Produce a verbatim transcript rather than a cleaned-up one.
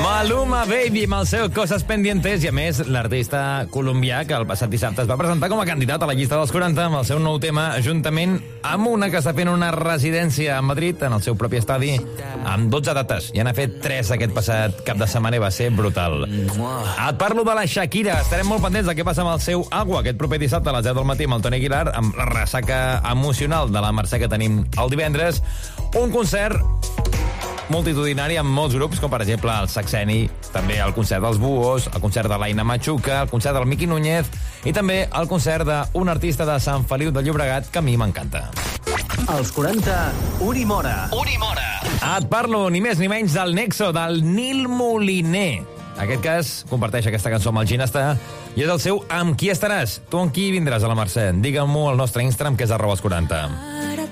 Maluma Baby, amb el seu Coses Pendientes, i a més, l'artista colombià que el passat dissabte es va presentar com a candidat a la llista dels quaranta amb el seu nou tema, juntament amb una que està fent una residència a Madrid, en el seu propi estadi, amb dotze dates. Ja n'ha fet tres aquest passat cap de setmana i va ser brutal. Et parlo de la Shakira. Estarem molt pendents del que passa amb el seu Agua aquest proper dissabte a les deu del matí amb el Toni Aguilar, amb la ressaca emocional de la Mercè que tenim el divendres. Un concert multitudinari amb molts grups, com per exemple el Saxeni, també el concert dels Buhos, el concert de l'Aina Machuca, el concert del Miqui Núñez i també el concert d'un artista de Sant Feliu de Llobregat que a mi m'encanta. Els quaranta, Uri Mora. Uri Mora. Et parlo ni més ni menys del Nexo, del Nil Moliner. En aquest cas, comparteix aquesta cançó amb el Ginesta i és el seu Amb qui estaràs? Tu amb qui vindràs a la Mercè? Digue-m'ho al nostre Instagram, que és arroba els quaranta. Ara